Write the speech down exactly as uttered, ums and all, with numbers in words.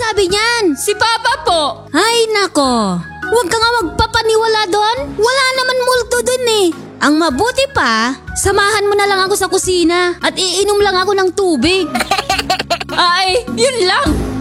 nagsabi niyan? Si Papa po. Ay nako, huwag ka nga magpapaniwala doon. Wala naman multo doon eh. Ang mabuti pa, samahan mo na lang ako sa kusina at iinom lang ako ng tubig. Ay, yun lang.